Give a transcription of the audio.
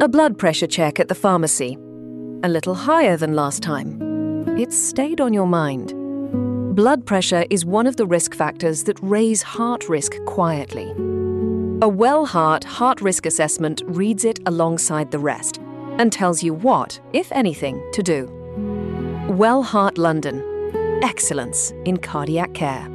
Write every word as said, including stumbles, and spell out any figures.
A blood pressure check at the pharmacy. A little higher than last time. It's stayed on your mind. Blood pressure is one of the risk factors that raise heart risk quietly. A Wellheart heart risk assessment reads it alongside the rest and tells you what, if anything, to do. Wellheart London. Excellence in cardiac care.